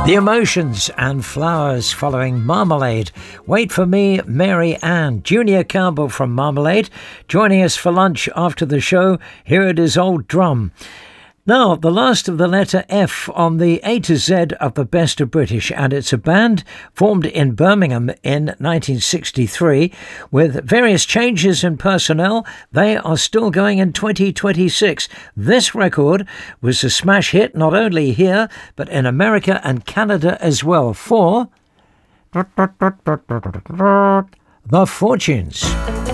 The Emotions and Flowers following Marmalade. Wait for Me, Mary Ann. Junior Campbell from Marmalade joining us for lunch after the show. Here it is, Old Drum. Now, the last of the letter F on the A to Z of the Best of British, and it's a band formed in Birmingham in 1963 with various changes in personnel. They are still going in 2026. This record was a smash hit not only here, but in America and Canada as well for The Fortunes.